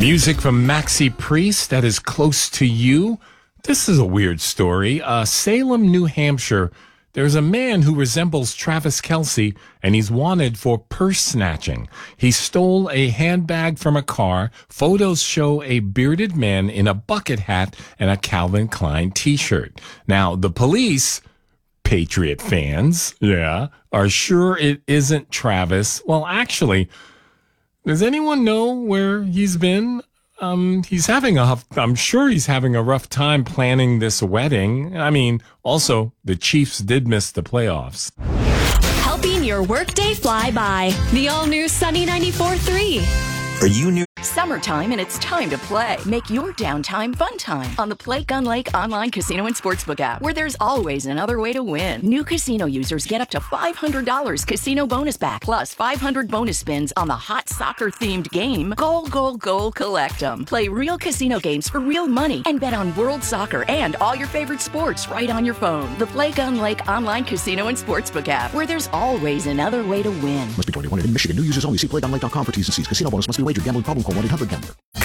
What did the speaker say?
Music from Maxi Priest that is close to you. This is a weird story. Salem, New Hampshire. There's a man who resembles Travis Kelce, and he's wanted for purse snatching. He stole a handbag from a car. Photos show a bearded man in a bucket hat and a Calvin Klein t-shirt. Now, the police, Patriot fans, are sure it isn't Travis. Well, actually, does anyone know where he's been? I'm sure he's having a rough time planning this wedding. I mean, also, the Chiefs did miss the playoffs. Helping your workday fly by. The all-new Sunny 94.3. Are you new? Summertime, and it's time to play. Make your downtime fun time on the Play Gun Lake online casino and sportsbook app, where there's always another way to win. New casino users get up to $500 casino bonus back, plus 500 bonus spins on the hot soccer-themed game, Goal, Goal, Goal, Collect 'em. Play real casino games for real money and bet on world soccer and all your favorite sports right on your phone. The Play Gun Lake online casino and sportsbook app, where there's always another way to win. Must be 21 in Michigan. New users only. See playgunlake.com for T's and C's. Casino bonus must be wagered. Gambling problem? Call 1-800-GAMBLER.